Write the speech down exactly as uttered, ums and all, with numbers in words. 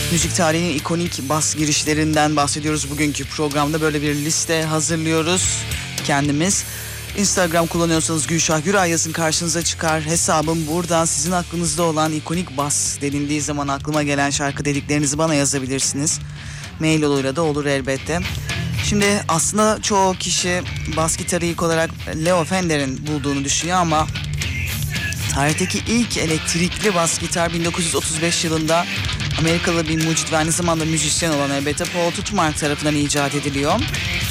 Müzik tarihinin ikonik bas girişlerinden bahsediyoruz bugünkü programda. Böyle bir liste hazırlıyoruz kendimiz. Instagram kullanıyorsanız Gülşah Güray yazın, karşınıza çıkar. Hesabım buradan sizin aklınızda olan ikonik bas denildiği zaman aklıma gelen şarkı dediklerinizi bana yazabilirsiniz. Mail yoluyla da olur elbette. Şimdi aslında çoğu kişi bas gitarı ilk olarak Leo Fender'in bulduğunu düşünüyor ama tarihteki ilk elektrikli bas gitar bin dokuz yüz otuz beş yılında Amerikalı bir mucit ve aynı zamanda müzisyen olan elbette Paul Tutmark tarafından icat ediliyor.